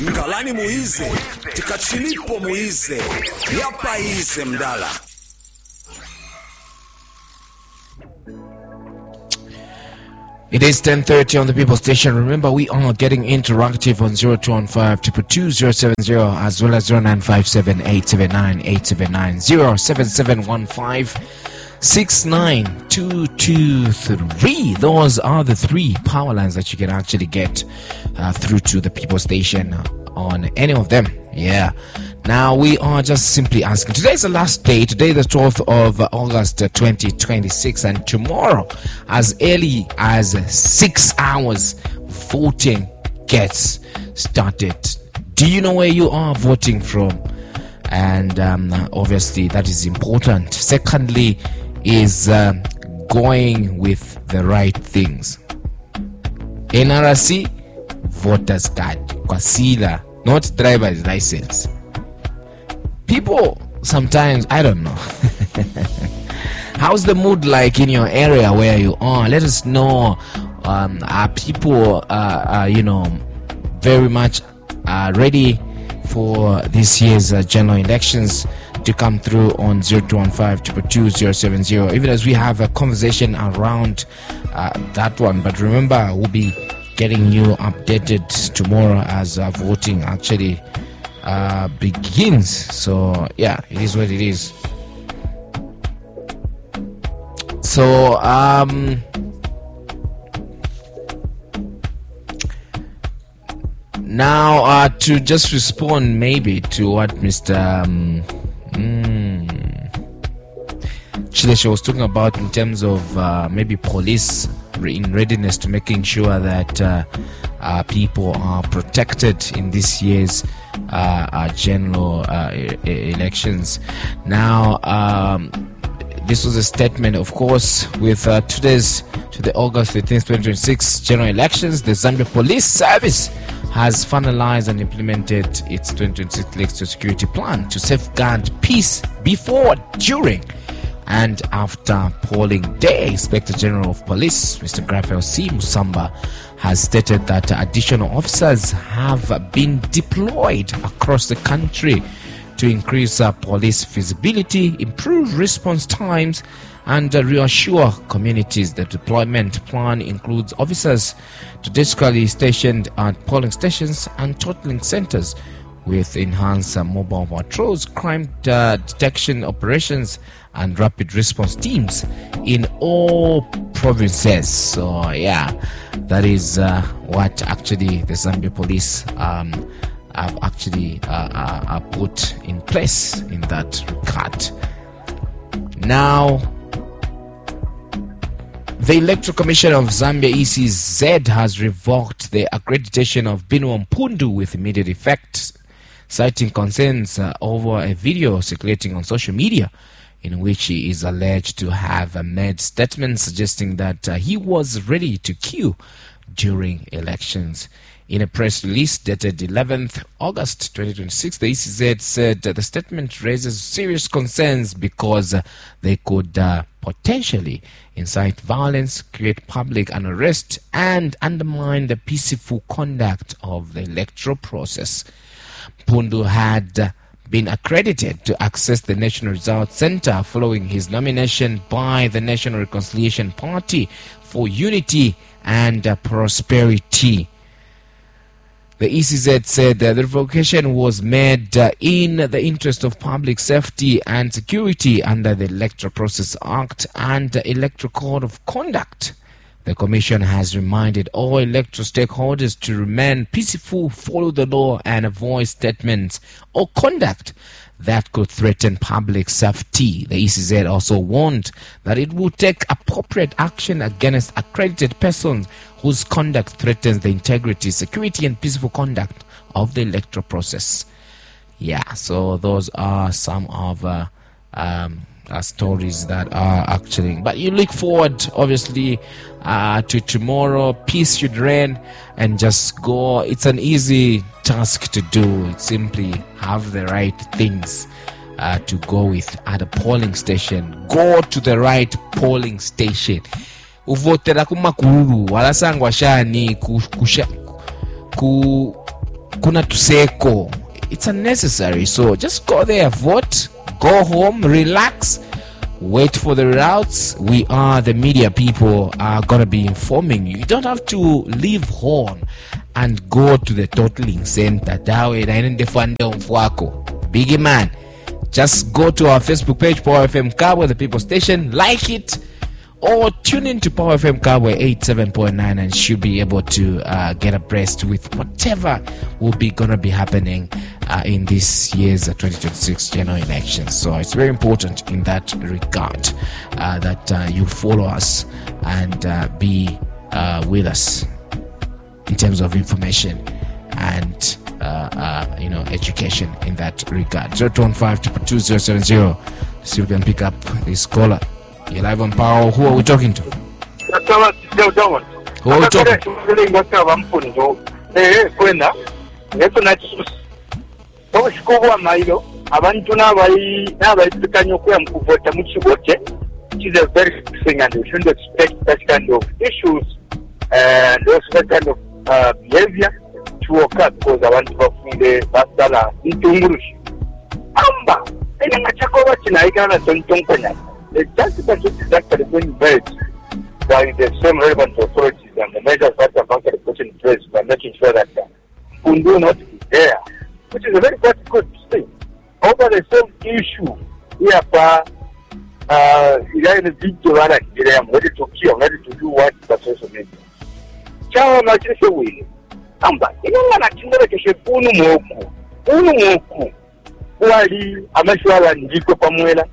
Ngalani muize, tikachilipo muize, yapa ize mdala. It is 10:30 on the People Station. Remember, we are getting interactive on 0215-222-070 as well as 0957-879-879, 07715-69223. Those are the three power lines that you can actually get through to the People Station on any of them. Yeah. Now we are just simply asking. Today's the last day. Today, the 12th of August 2026, and tomorrow, as early as 6 hours, voting gets started. Do you know where you are voting from? And obviously, that is important. Secondly, is going with the right things. NRC, voters card, Kwasila, not driver's license. People sometimes, I don't know. How's the mood like in your area where you are? Let us know. Are people, very much ready for this year's general elections to come through on 0215-222-070? Even as we have a conversation around that one. But remember, we'll be getting you updated tomorrow as voting actually begins. So yeah, it is what it is. So now to just respond maybe to what Mr. Chileshe was talking about in terms of maybe police in readiness to making sure that people are protected in this year's general elections. Now, this was a statement, of course, with to the August 15th, 2026 general elections. The Zambia Police Service has finalized and implemented its 2026 electoral security plan to safeguard peace before, during, and after polling day. Inspector General of Police, Mr. Raphael C. Musamba, has stated that additional officers have been deployed across the country to increase police visibility, improve response times, and reassure communities. The deployment plan includes officers strategically stationed at polling stations and totaling centers with enhanced mobile patrols, crime detection operations, and rapid response teams in all provinces. So yeah, that is what actually the Zambia Police have actually put in place in that regard. Now, the Electoral Commission of Zambia, ECZ, has revoked the accreditation of Binwam Pundu with immediate effect, citing concerns over a video circulating on social media in which he is alleged to have made statements suggesting that he was ready to queue during elections. In a press release dated 11th August 2026, the ECZ said the statement raises serious concerns because they could potentially incite violence, create public unrest, and undermine the peaceful conduct of the electoral process. Pundu had been accredited to access the National Results Center following his nomination by the National Reconciliation Party for Unity and Prosperity. The ECZ said that the revocation was made in the interest of public safety and security under the Electoral Process Act and the Electoral Code of Conduct. The Commission has reminded all electoral stakeholders to remain peaceful, follow the law, and avoid statements or conduct that could threaten public safety. The ECZ also warned that it will take appropriate action against accredited persons whose conduct threatens the integrity, security, and peaceful conduct of the electoral process. Yeah, so those are some of stories that are actually, but you look forward obviously to tomorrow. Peace should reign and just go. It's an easy task to do. It's simply have the right things to go with at a polling station. Go to the right polling station. Uvotera kumakuru walasangwa shani kuna tuseko. It's unnecessary. So just go there, vote, go home, relax, wait for the results. We are the media people are gonna be informing you. You don't have to leave home and go to the totaling center. Biggie man, just go to our Facebook page, Power FM Kabwe, the people station, like it, or tune in to Power FM Kabwe 87.9 and should be able to get abreast with whatever will be gonna be happening in this year's 2026 general elections. So it's very important in that regard that you follow us and be with us in terms of information and education in that regard. 015-22070. See if we can pick up this caller. You're live on Power. Who are we talking to? Who are we talking to? Abantu n'abayisikanya okuya mu kuvota mu kibote, which is a very good thing, and we shouldn't expect that kind of issues and also that kind of behavior to occur because abantu bafunde basala ntungurushi amba enanga chakoba kinaigana tontonkonya. The chances that it is actually being made by the same relevant authorities and the measures that are going to be put in place by making sure that we do not be there, which is a very good thing. Over the same issue, here, in the video, I'm ready to kill, ready to do what the social media. Chawa machise wili. Amba, inonga na chindere keshe unu moku. Wali, ameshwala njiko pamuela.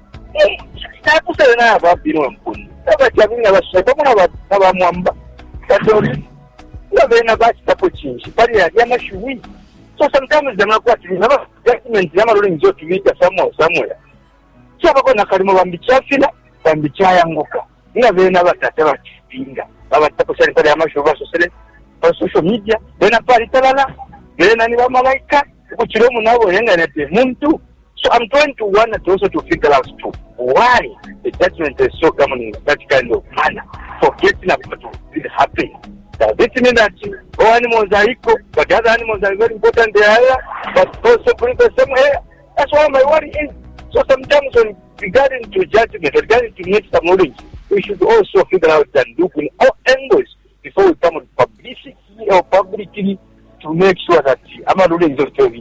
Kusele na haba binu wa mpuni. Saba chabini abashabamu na ba mwamba. Katori. Vena basi tapo chinji. Pari ya mashuwi. So sometimes them nakuwa tinama document yama ruli njo tumika somewhere. Chaba kwa nakalimo bambichafila, bambichaya ngoka. Vena batataba chipinga. Baba tapo sari pari ya mashuwa sosele. Social media. Vena pari talala. Vena ni malaika. Kuchiromu nabo yenga nete muntu. So I'm trying to also to figure out too why the judgment is so common in that kind of manner, forgetting about it happening. Does it mean that all animals are equal, but other animals are very important there, but also bring the same air? That's why my worry is. So sometimes when regarding to judgment, regarding to make some knowledge, we should also figure out and look in all angles before we come with publicity or publicly to make sure that I'm not ruling those two.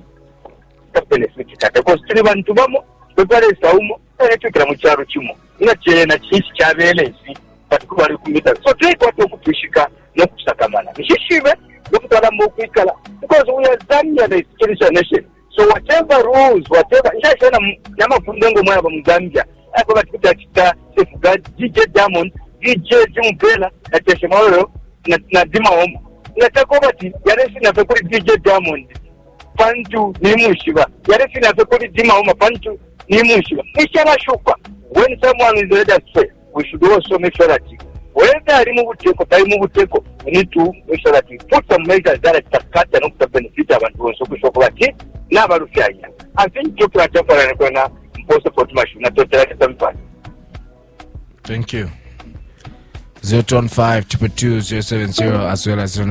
Because tuli bantu bamo bebalesa umo enetukira mu kyalo kimu nga kyena kisi kyabelezi batuku bali kumita so twekwata okutushika n'okusakamana nishishibe n'okutwala mu kwikala because we are Zambia the spiritual nation. So whatever rules, whatever nshashona n'amafundo ngo mwaba mu Zambia ako batukuta kita sefuga DJ Diamond DJ Jumpela na Teshemoro na Dima Omo natako bati yaresi na kuri DJ Diamond Pantu nimushiba. Yale fina pekuli dima uma pantu nimushiba. Nishara shuka. When someone is ready to say, we should also make sure that whether we need to make sure that we put some measures that are cut and not benefit abantu bonso kushokolati na barufyanya. I think you can tell for an imposter for machine na totally something. Thank you. 015-222-070 as well as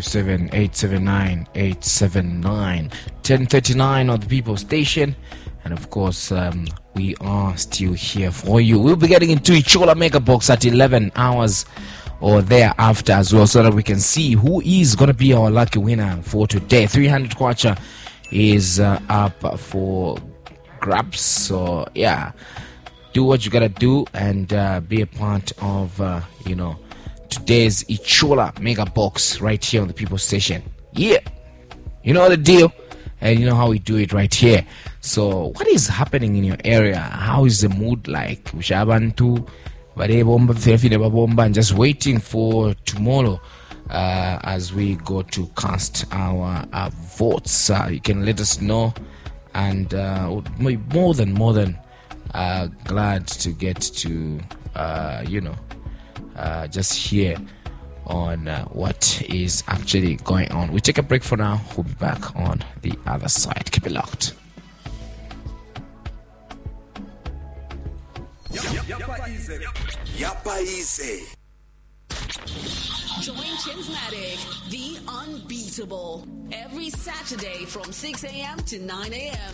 0957-879-879. 10:39 on the People Station, and of course we are still here for you. We'll be getting into Ichola Mega Box at 11 hours or thereafter as well, so that we can see who is going to be our lucky winner for today. 300 kwacha is up for grabs, so yeah, do what you gotta do and be a part of today's Ichola Mega Box right here on the People Station. Yeah, you know the deal, and you know how we do it right here. So what is happening in your area? How is the mood like? Ushabantu and just waiting for tomorrow as we go to cast our votes. You can let us know, and more than glad to get to just hear on what is actually going on. We take a break for now. We'll be back on the other side. Keep it locked. Yapa easy. Join Chinsmatic, the unbeatable, every Saturday from 6 a.m. to 9 a.m.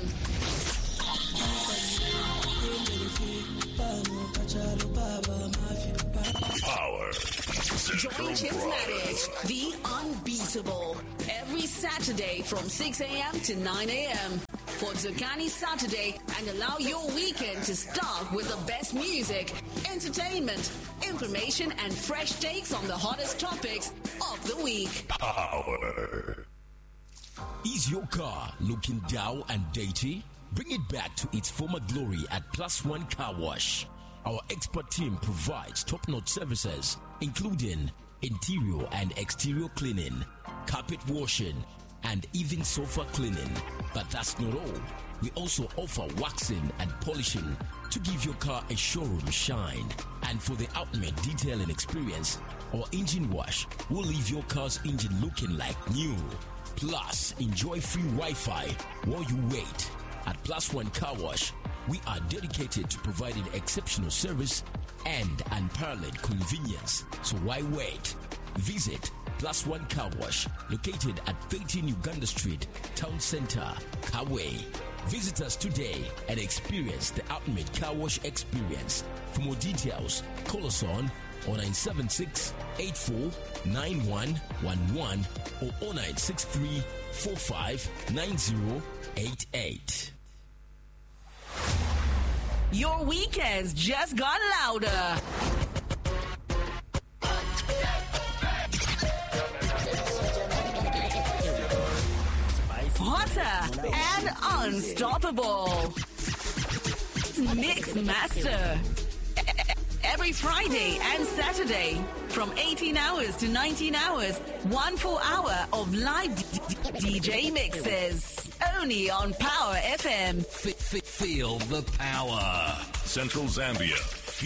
Power. Join Chinsmatic, the unbeatable, every Saturday from 6 a.m. to 9 a.m. for Dzukani Saturday, and allow your weekend to start with the best music, entertainment, information, and fresh takes on the hottest topics of the week. Power. Is your car looking dull and dirty? Bring it back to its former glory at Plus One Car Wash. Our expert team provides top-notch services, including interior and exterior cleaning, carpet washing, and even sofa cleaning. But that's not all. We also offer waxing and polishing to give your car a showroom shine. And for the ultimate detailing experience, our engine wash will leave your car's engine looking like new. Plus, enjoy free Wi-Fi while you wait. At Plus One Car Wash, we are dedicated to providing exceptional service and unparalleled convenience. So why wait? Visit Plus One Car Wash, located at 13 Uganda Street, Town Center, Kawe. Visit us today and experience the ultimate car wash experience. For more details, call us on 0976 849111 or 0963 459088. Your weekends just got louder. Hotter and unstoppable. Mix Master. Every Friday and Saturday from 18 hours to 19 hours, 1 full hour of live DJ mixes. Only on Power FM. Feel the power. Central Zambia.